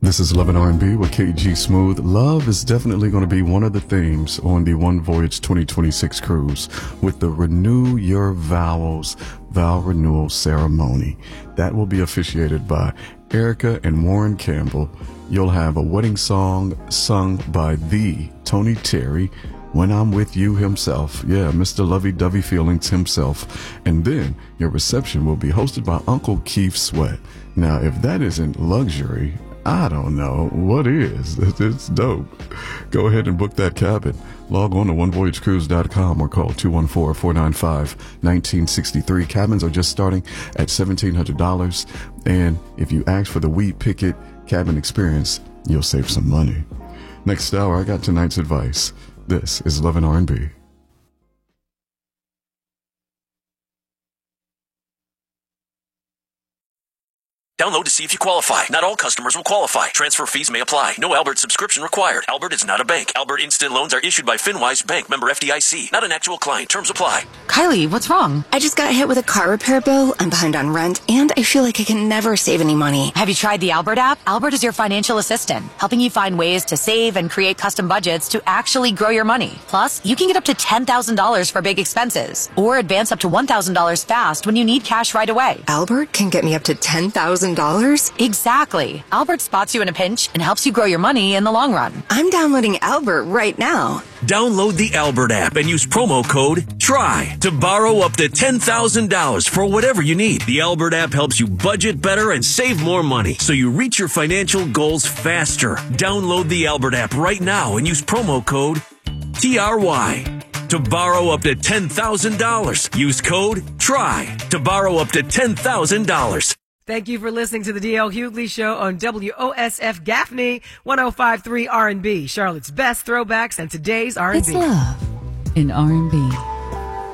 This is Love and R&B with KG Smooth. Love is definitely going to be one of the themes on the One Voyage 2026 cruise with the Renew Your Vows vow renewal ceremony. That will be officiated by Erica and Warren Campbell. You'll have a wedding song sung by the Tony Terry, When I'm With You himself. Yeah, Mr. Lovey-Dovey Feelings himself. And then your reception will be hosted by Uncle Keith Sweat. Now, if that isn't luxury, I don't know what is. It's dope. Go ahead and book that cabin. Log on to onevoyagecruise.com or call 214-495-1963. Cabins are just starting at $1,700. And if you ask for the We Picket cabin experience, you'll save some money. Next hour, I got tonight's advice. This is Love and R&B. Download to see if you qualify. Not all customers will qualify. Transfer fees may apply. No Albert subscription required. Albert is not a bank. Albert Instant Loans are issued by FinWise Bank, member FDIC. Not an actual client. Terms apply. Kylie, what's wrong? I just got hit with a car repair bill. I'm behind on rent, and I feel like I can never save any money. Have you tried the Albert app? Albert is your financial assistant, helping you find ways to save and create custom budgets to actually grow your money. Plus, you can get up to $10,000 for big expenses, or advance up to $1,000 fast when you need cash right away. Albert can get me up to $10,000? Exactly. Albert spots you in a pinch and helps you grow your money in the long run. I'm downloading Albert right now. Download the Albert app and use promo code TRY to borrow up to $10,000 for whatever you need. The Albert app helps you budget better and save more money so you reach your financial goals faster. Download the Albert app right now and use promo code TRY to borrow up to $10,000. Use code TRY to borrow up to $10,000. Thank you for listening to the DL Hughley Show on WOSF Gaffney 105.3 R&B, Charlotte's best throwbacks and today's R&B. It's love in R&B.